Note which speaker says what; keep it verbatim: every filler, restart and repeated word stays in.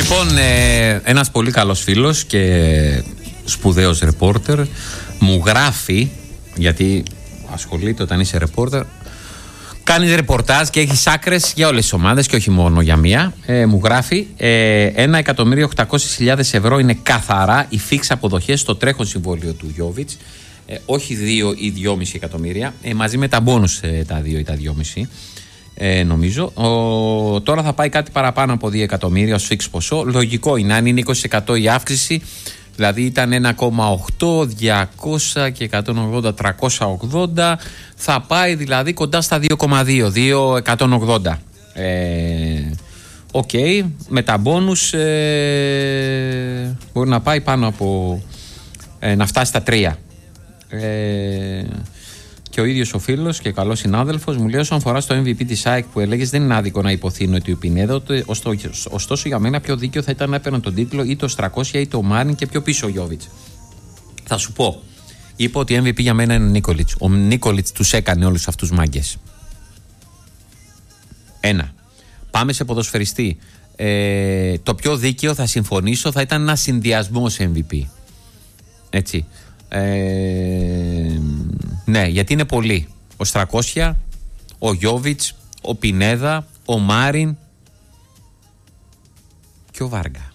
Speaker 1: Λοιπόν, ε, ένας πολύ καλός φίλος και σπουδαίος ρεπόρτερ μου γράφει, γιατί ασχολείται όταν είσαι ρεπόρτερ, κάνεις ρεπορτάζ και έχεις άκρες για όλες τις ομάδες και όχι μόνο για μία. Ε, μου γράφει ε, ένα εκατομμύριο οκτακόσιες χιλιάδες ευρώ είναι καθαρά οι φίξ αποδοχές στο τρέχον συμβόλαιο του Γιόβιτς. Ε, όχι δύο ή δυόμισι εκατομμύρια, ε, μαζί με τα μπόνους ε, τα δύο ή τα δυόμισι. Ε, νομίζω. Ο, τώρα θα πάει κάτι παραπάνω από δύο εκατομμύρια ως φίξ ποσό. Λογικό είναι, αν είναι είκοσι τοις εκατό η αύξηση, δηλαδή ήταν ένα κόμμα οκτώ, διακόσια και εκατόν ογδόντα, τριακόσια ογδόντα, θα πάει δηλαδή κοντά στα δύο κόμμα δύο, δύο εκατόν ογδόντα. Οκ, okay, με τα μπόνους ε, μπορεί να πάει πάνω από, ε, να φτάσει στα τρία. Ε, Και ο ίδιος ο φίλος και καλός συνάδελφος μου λέει: όσον αφορά στο εμ βι πι της ΑΕΚ που έλεγες, δεν είναι άδικο να υποθύνω ότι ο Πινέδα. Ωστόσο, για μένα πιο δίκαιο θα ήταν να έπαιρναν τον τίτλο ή το τριακόσια ή το Μάριν και πιο πίσω ο Γιόβιτς. Θα σου πω. Είπα ότι εμ βι πι για μένα είναι ο Νίκολιτς. Ο Νίκολιτς τους έκανε όλους αυτούς μάγκες. Ένα. Πάμε σε ποδοσφαιριστή. Ε, το πιο δίκαιο, θα συμφωνήσω, θα ήταν ένα συνδυασμός εμ βι πι. Έτσι. Ε, ναι, γιατί είναι πολλοί. Ο Στρακόσια, ο Γιόβιτς, ο Πινέδα, ο Μάριν και ο Βάργα.